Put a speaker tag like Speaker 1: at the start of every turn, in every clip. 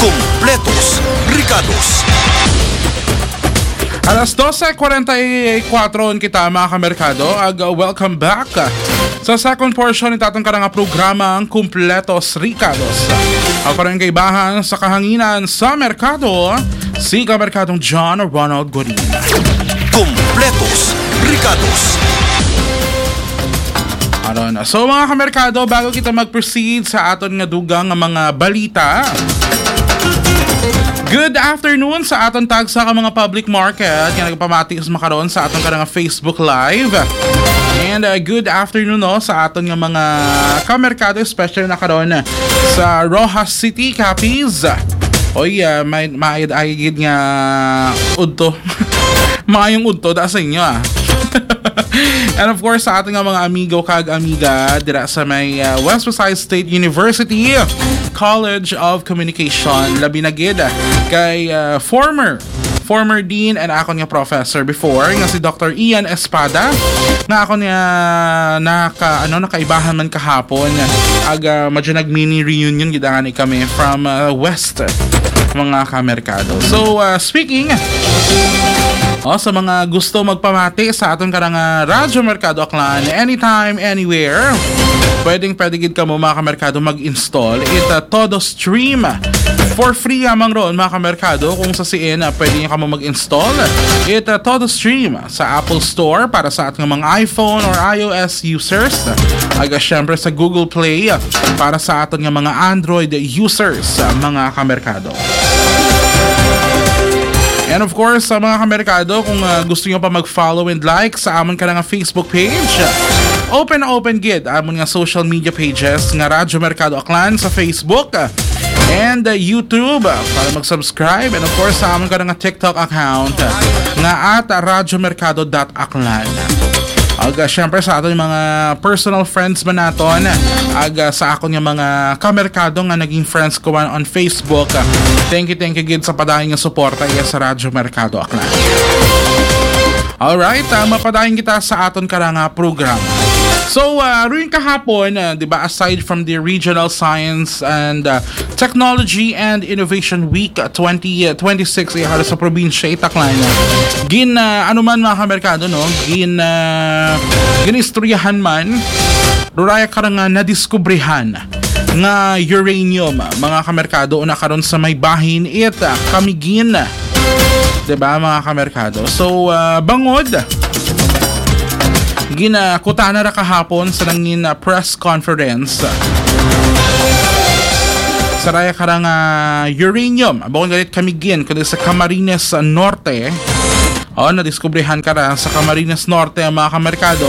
Speaker 1: Kumpletos Ricados.
Speaker 2: Alas 12:44 kita mga kamerkado. Welcome back sa second portion ng tatong karang programa ang Kumpletos Ricados. Ako rin kaibahan sa kahanginan sa merkado, si Kamerkadong John Ronald Godin.
Speaker 1: Kumpletos Ricados.
Speaker 2: So mga kamerkado, bago kita mag-proceed sa aton nga dugang mga balita, good afternoon sa aton tag sa mga public market nga nagpamatis makaroon sa aton karang Facebook Live. And good afternoon sa aton nga mga kamerkado, especially na karon sa Rojas City, Capiz. Oy, may maayad-ayad nga udto. Maayong udto da sa inyo And of course sa ating mga amigo kag amiga dira sa may West Visayas State University College of Communication, labi na gid kay former dean and ako nga professor before nga si Dr. Ian Espada nga ako nga nakaibahan man kahapon medyo nag mini reunion gid kami from West mga kamerkado. So speaking sa mga gusto magpamati sa atong karang Radyo Mercado Aklan, anytime, anywhere, pwede gid ka mo mga kamerkado mag-install Todo Stream for free amang roon mga kamerkado. Kung sa CN pwede nyo ka mo mag-install Todo Stream sa Apple Store para sa ating mga iPhone or iOS users, syempre sa Google Play para sa ating mga Android users mga kamerkado. And of course, sa mga kamerkado, kung gusto nyo pa mag-follow and like sa amon ka nga Facebook page, open gid amon nga social media pages nga Radyo Mercado Aklan sa Facebook and YouTube para mag-subscribe. And of course, sa amon ka nga TikTok account nga @radyomercado.aklan. Syempre sa aton mga personal friends man naton, sa akon nga mga kamerkado nga naging friends ko on Facebook. Thank you gid sa padayon nga suporta sa Radyo Mercado Aklan. Alright, mapadayon kita sa aton karanga program. So, rin kahapon, aside from the Regional Science and Technology and Innovation Week 2026 sa probinsya Itaklan, anuman mga kamerkado, ginistoryahan man, ruraya karang nadiskubrihan nga uranium mga kamerkado na karon sa may bahin Camiguin, mga kamerkado. So, bangod ginakutana ra kahapon sa nangin press conference sa raya karang uranium abon galit Camiguin kundi sa Camarines Norte. Nadiskubrihan kara sa Camarines Norte ang mga kamerkado.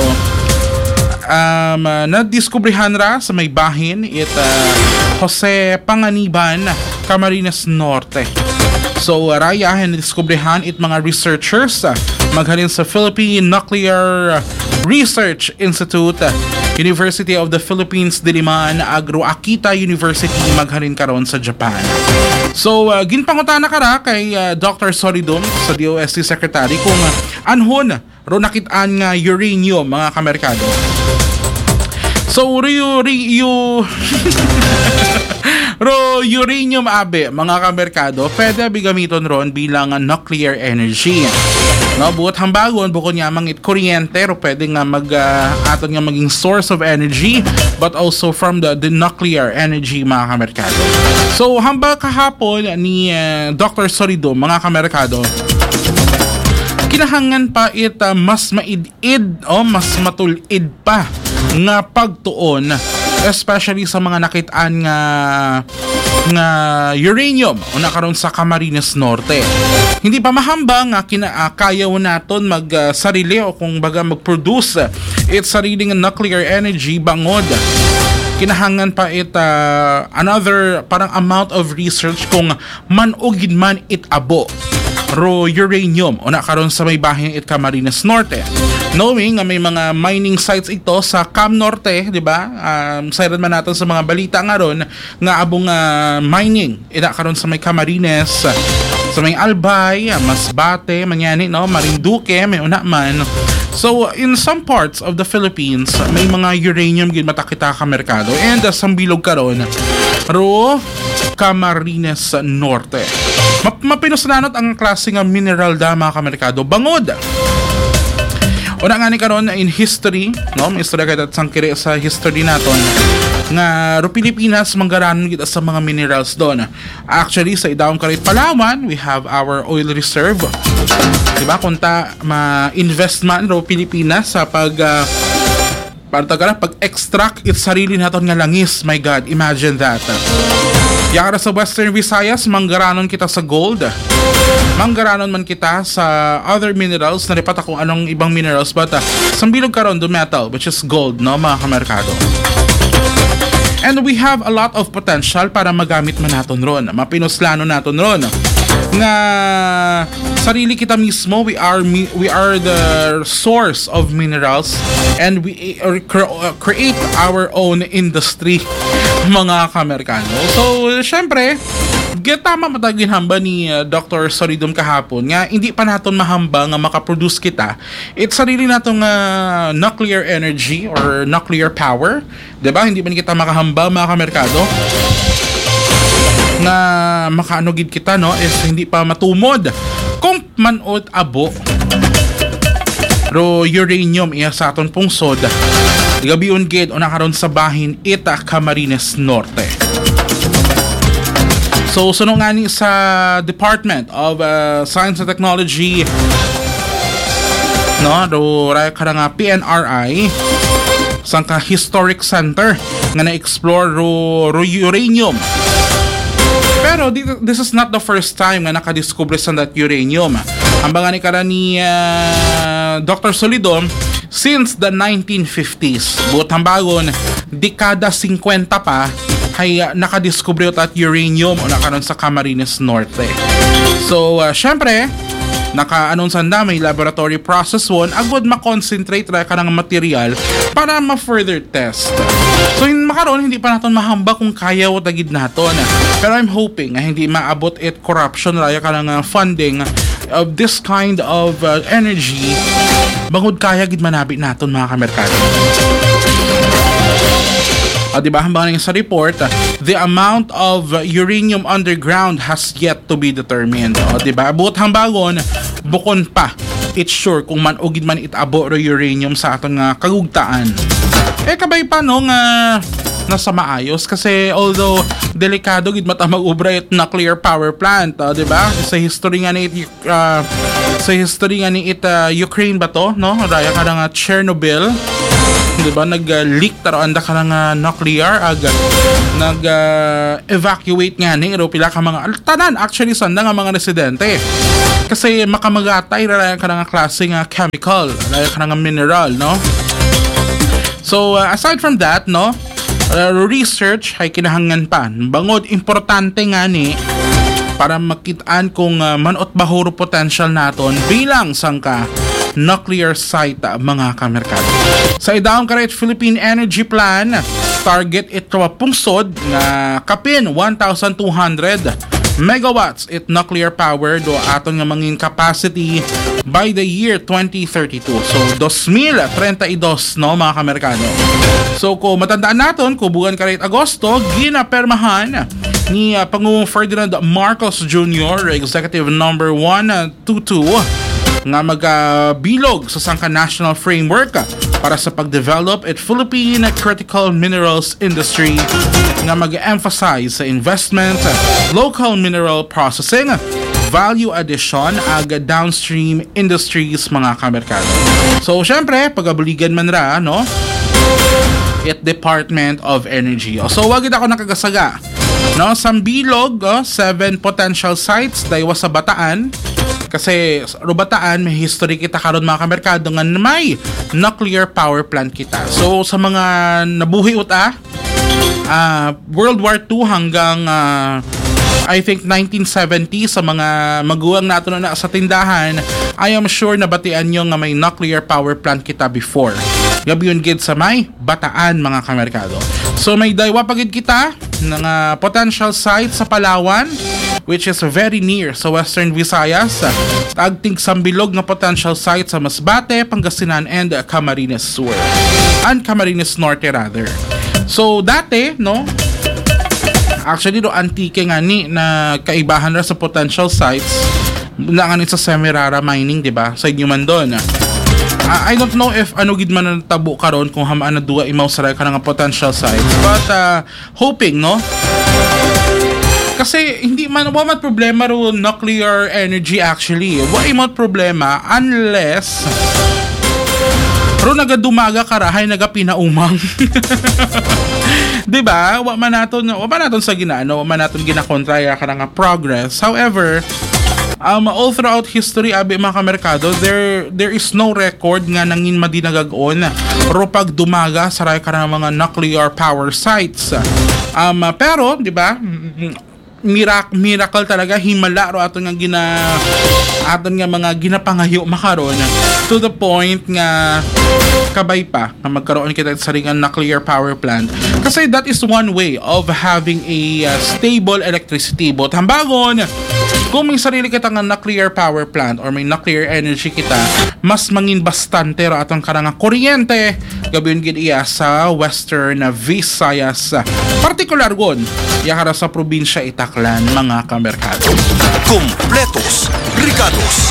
Speaker 2: Nadiskubrihan ra sa may bahin Jose Panganiban, Camarines Norte. So, rayahan nadiskubrihan mga researchers maghalin sa Philippine Nuclear Research Institute, University of the Philippines Diliman, Akita University maghalin karon sa Japan. So, ginpangutana kara kay Dr. Soridum sa DOST Secretary kung anhon ro nakitaan nga uranium mga kamerkado. So, uranium mga kamerkado, pwede bigamiton ron bilang nuclear energy. Buot hambagon, bukod nga mangit kuryente, pwede nga aton nga maging source of energy, but also from the nuclear energy mga kamerkado. So, hamba kahapon ni Dr. Soridum mga kamerkado, kinahangan pa mas maid-id mas matulid pa nga pagtuon, especially sa mga nakitaan nga uranium karon sa Camarines Norte. Hindi pa mahamba nga kaya naton sarili o kung baga mag-produce sariling nuclear energy bangod. Kinahangan pa another parang amount of research kung manugid man abo uranium karon sa may bahin Camarines Norte. Knowing may mga mining sites ito sa Cam Norte, di ba? Sayran man natin sa mga balita nga ron nga abong mining karon sa may Camarines So may Albay, Masbate, Manyani, no, Marinduque, may una man. So in some parts of the Philippines, may mga uranium gid matakita ka merkado, and sambilog karon ro Camarines Norte. Mapinuslanot ang klase nga mineral da mga kamerkado, bangod. Una nga ni karon in history, no, may istorya kay sang kire sa history naton nga ro Pilipinas manggaranon kita sa mga minerals doon. Actually sa idawon karit Palawan, we have our oil reserve. Diba kunta ma-invest man ro Pilipinas sa pag-extract it sarili naton nga langis. My God, imagine that. Yara sa Western Visayas, manggaranon kita sa gold. Manggaranon man kita sa other minerals, naripat akong anong ibang minerals, but sambilog karon do metal, which is gold, no, mga kamerkado. And we have a lot of potential para magamit man naton ron, mapinuslano naton ron. Nga sarili kita mismo, we are the source of minerals, and we create our own industry, mga kamerkano. So syempre tama matagin hamba ni Dr. Solidum kahapon nga hindi pa naton mahamba nga makaproduce kita it sarili natong nuclear energy or nuclear power, diba? Hindi pa kita makahamba mga kamerkado nga makaanugid kita, no, is hindi pa matumod kung manot abo ro uranium iya sa aton pungsod gabiun gid una karon sa bahin ita Camarines Norte. So sunod nga ni sa Department of Science and Technology, no, ro raya ka nga PNRI sang ka Historic Center nga na-explore ro uranium. Pero this is not the first time nga nakadiscover sa that uranium. Ang mga ni kara ni Dr. Solidum since the 1950s. Buot hambagon, dekada 50 pa ay nakadiscover at uranium o nakaroon sa Camarines Norte. So, syempre, naka-announce na may laboratory process one, agad ma-concentrate ka ng material para ma-further test. So, makaroon, hindi pa natin mahamba kung kaya o tagid natin. Pero I'm hoping na hindi maabot it corruption raya ka ng funding of this kind of energy bangod kaya gid manabi natin mga kamerkado. Diba, hambang sa report, the amount of uranium underground has yet to be determined. Diba, buot hambagon, bukon pa, it's sure kung manugid man itabo ro uranium sa aton nga kagugtaan. Kabay pa no nga nasa maayos kasi although delikado gid mata mag-ubra it nuclear power plant, diba? Sa history nga ni Ukraine ba to, no? Raya ka nga Chernobyl. Diba, nag-leak taro anda ka ng nuclear nag-evacuate nga ni pila ka mga tanan actually sanda nga mga residente kasi makamagatay raya ka ng klase nga chemical, raya ka ng mineral, no? So aside from that, no, research ay kinahanglan pa bangod importante nga ni para makitaan kung manot bahuro potential naton bilang sangka nuclear site, mga kamerkado. Sa idawang karet Philippine Energy Plan, target ito pungsod na kapin 1,200 megawatts it nuclear power do aton nga mangin capacity by the year 2032. So 2032, no, mga kamerkado. So kung matandaan naton, kubugan karet Agosto, ginapermahan ni Pangulong Ferdinand Marcos Jr., Executive Number 122, nga magabilog sa sangka national framework para sa pag-develop at Philippine critical minerals industry nga mag-emphasize sa investment, local mineral processing, value addition ag downstream industries, mga kamerkado. So syempre pagabuligan man ra, no, it Department of Energy. So wag ako nakagasaga, no, sambilog 7 potential sites daywa sa Bataan. Kasi Bataan may history kita karon, mga kamerkado, nga may nuclear power plant kita. So sa mga nabuhi uta World War II hanggang I think 1970 sa mga maguwang nato na sa tindahan, I am sure na batian nyo nga may nuclear power plant kita before. Gabi yun gid sa may Bataan, mga kamerkado. So may daywa pagid kita ng potential site sa Palawan, which is very near sa Western Visayas. Agting sambilog na potential site sa Masbate, Pangasinan, and Camarines Sur. And Camarines Norte rather. So dati, no, actually do antike nga ni na kaibahan na sa potential sites na nga sa Semirara mining, di ba? Sa inyo man doon. I don't know if ano gid man natabo karon kung hamaan na duwa imaw saray ka nga potential sites, but hoping, no? Kasi hindi man wa problema ro nuclear energy actually. Wa imot problema unless ro nagadumaga karahay nagapinaumang. 'Di ba? Wa man naton sa ginaano, wa man naton ginakontraya ka nga progress. However, all throughout history abi mga kamerkado, there is no record nga nangin madinagag-on ro pag dumaga saray ka ng mga nuclear power sites. Pero 'di ba? Miracle talaga, himala ro aton nga mga ginapangayo makaron to the point nga kabay pa na magkaroon kita sa saringan nuclear power plant, kasi that is one way of having a stable electricity. But hambagon, kung may sarili kita nga nuclear power plant or may nuclear energy kita, mas mangin bastante ro atong karanga kuryente gabiyon gid iya sa Western Visayas, particular gon yakara sa probinsya Itaklan mga kamerkado.
Speaker 1: Kompletos, Ricados.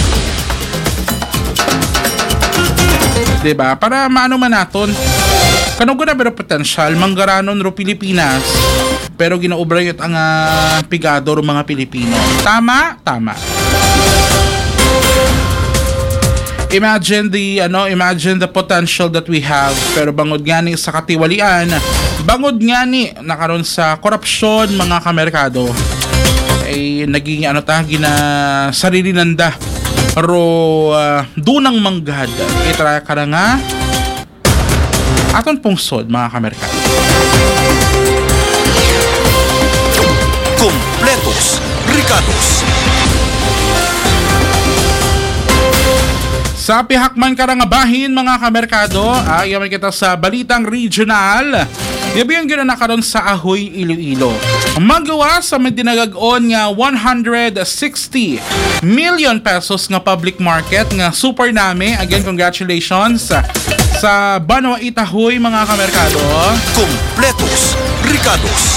Speaker 2: Diba? Para maano man naton kanong na pero potential manggaranon ro Pilipinas, pero ginaubrayot ang pigado ro mga Pilipino. Tama. Imagine the potential that we have, pero bangod ngani sa katiwalian, bangod ngani nakaron sa korupsyon mga kamerkado, ay naging gina sarili nanda ro dunang manggad itara ka na nga aton pungsod mga kamerkado.
Speaker 1: Kompletos, Ricados.
Speaker 2: Sa pihakman karangabahin mga kamerkado, yaman kita sa balitang regional. Yabiyan gina na karon sa Ahoy, Iloilo. Magawa sa medinagag-on nga 160 million pesos nga public market nga super nami. Again, congratulations sa Banwa Itahoy mga kamerkado.
Speaker 1: Kompletos, Ricados.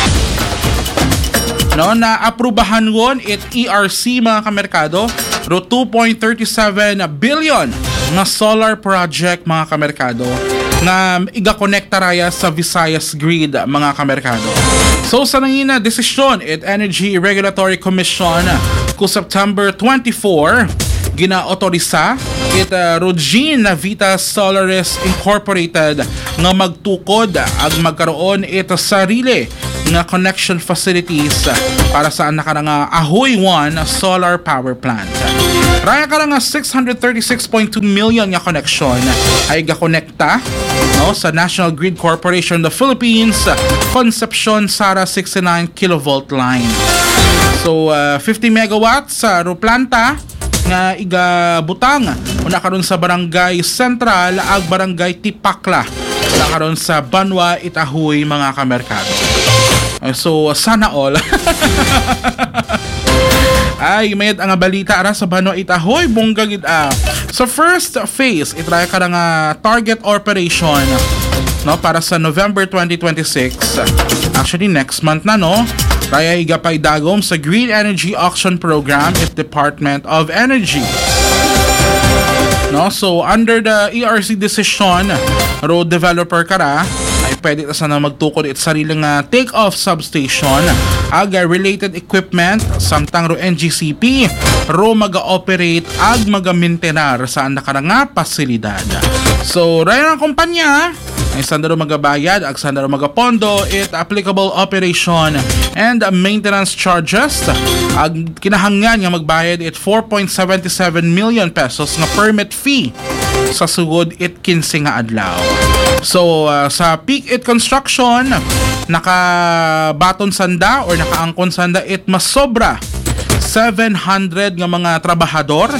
Speaker 2: No, na aprubahan won it ERC mga kamerkado ro 2.37 billion na solar project mga kamerkado na iga-connecta raya sa Visayas grid mga kamerkado. So sa nangina desisyon it Energy Regulatory Commission ku September 24 gina-autorisa it Rogin Vita Solaris Incorporated nga magtukod ag magkaroon it sarili nga connection facilities para sa nakarang Ahoy 1 solar power plant. Raya ka nga 636.2 million nga connection ay gakonekta sa National Grid Corporation of the Philippines Concepcion Sara 69 kilovolt line. So 50 megawatts sa planta nga igabutang una karon sa Barangay Central ag Barangay Tipakla una karon sa Banwa Itahoy mga kamerkado. So sana all ay mayad ang balita ara sa Banwa Itahoy bongga gid sa first phase itry ka nga target operation para sa November 2026, actually next month na kaya igapay dagom sa Green Energy Auction Program at Department of Energy. So under the ERC decision, road developer kara ay pwede sana magtukod it sariling take-off substation ag related equipment samtang ro NGCP ro maga-operate ag maga-maintenar sa nakaranga pasilidad. So raya ng kumpanya ay sandaro magabayad ag sandaro magapondo it applicable operation and maintenance charges ag kinahanglan nga magbayad it 4.77 million pesos nga permit fee sa sugod it 15 nga adlaw. So sa peak it construction nakabaton sanda or nakaangkon sanda it mas sobra 700 nga mga trabahador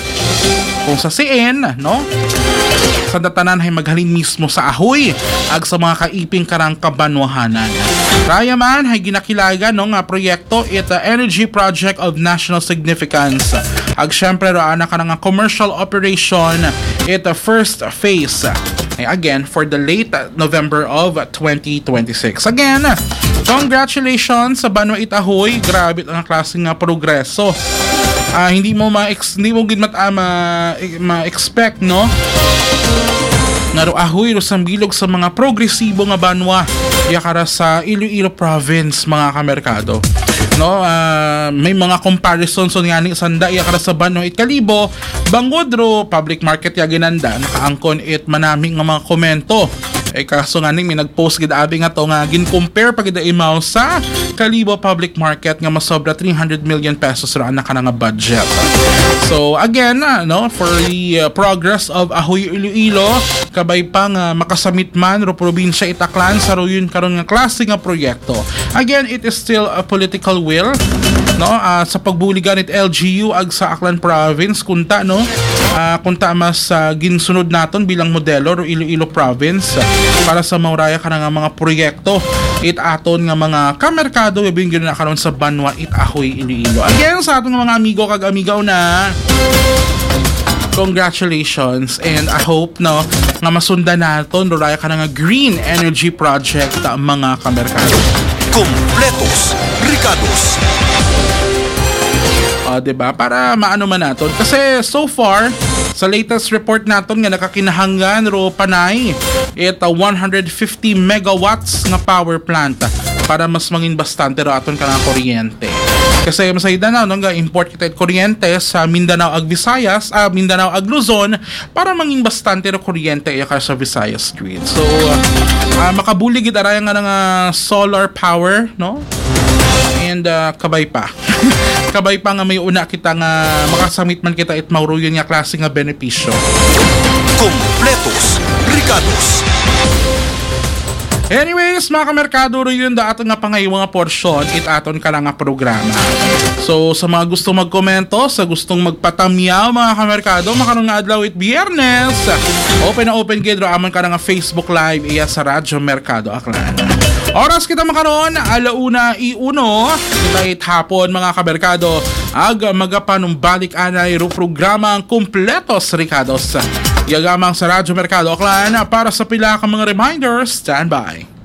Speaker 2: kung sa CN, no? Sa datanan ay maghalin mismo sa ahoy ag sa mga kaiping karang kabanwahanan. Raya man ay ginakilaga no nga proyekto it energy project of national significance. Ag syempre roana ka nga commercial operation it first phase. Again for the late November of 2026. Again, congratulations sa Banwa Itahoy. Grabe ang klaseng progreso. Hindi mo gid ma-expect no nga ahoy sa bilog sa mga progresibo nga banwa yakara sa Iloilo province mga kamerkado. No, may mga comparisons so ngani sanda yakara sa Banwa Itkalibo, Bangudro public market ya ginanda nakaangkon it manaming nga mga komento. Kaso nga may nag-post gid abi nga to nga gin-compare pag ida imaw sa Kalibo public market nga masobra 300 million pesos ra na nga budget. So again, no, for the progress of Ahoy Iloilo, kabay pa nga makasamit man ro probinsya Itaklan sa ruyon karon nga klase nga proyekto. Again, it is still a political will, no, sa pagbuligan it LGU ag sa Aklan province kunta no, kunta mas ginsunod naton bilang modelo ro Iloilo province para sa mauraya ka nga mga proyekto it aton nga mga kamerkado ibig na karon sa Banwa Itahoy Iloilo. Again sa aton nga mga amigo kag amigaw na congratulations and I hope no nga masundan naton ruraya ka nga green energy project ta mga kamerkado.
Speaker 1: Kompletos, Ricados.
Speaker 2: Diba? Para maano man naton kasi so far sa latest report naton nga nakakinahanglan ro panay it 150 megawatts nga power plant para mas mangin bastante ro aton kanang kuryente. Kasi masayda na nga import kita kuryente sa Mindanao ag Visayas, Mindanao ag Luzon para mangin bastante ro kuryente yakar sa Visayas grid. So makabuli gid araya nga nga solar power, no? And kabay pa. Kabay pa nga may una kita nga makasamit man kita it mauruyon nga klase nga benepisyo.
Speaker 1: Kompletos, Ricados.
Speaker 2: Anyways, mga kamerkado ro yun da aton nga pangayong nga porsyon it aton ka lang nga programa. So sa mga gustong magkomento, sa gustong magpatamyaw mga kamerkado, makaroon nga adlaw it Biyernes. Open na open gid ro amon ka nga Facebook Live iya sa Radyo Mercado Aklan. Oras kita makaroon, 1:01 kita it hapon mga kamerkado ag magapanong balik anay ro programa ang Kompletos Ricados. Yagamang sa Radyo Mercado Aklan para sa pila ka mga reminders, stand by.